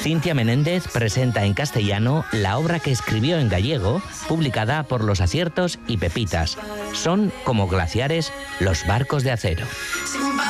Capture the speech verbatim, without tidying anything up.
Cintia Menéndez presenta en castellano la obra que escribió en gallego, publicada por Los Aciertos y Pepitas. Son como glaciares los barcos de acero.